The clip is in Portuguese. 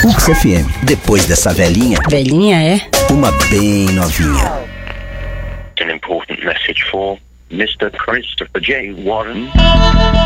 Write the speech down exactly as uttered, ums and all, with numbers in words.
U F M. Depois dessa velhinha, Velhinha é? uma bem novinha. An important message for mister Christopher J. Warren.